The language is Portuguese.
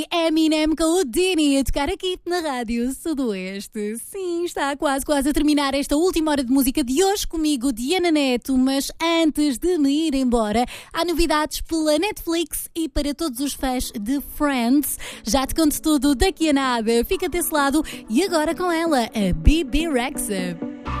Eminem com o Dini a tocar aqui na Rádio Sudoeste. Sim, está quase a terminar esta última hora de música de hoje comigo, Diana Neto. Mas antes de me ir embora, há novidades pela Netflix e para todos os fãs de Friends. Já te conto tudo daqui a nada. Fica desse lado e agora com ela, a Bibi Rexha.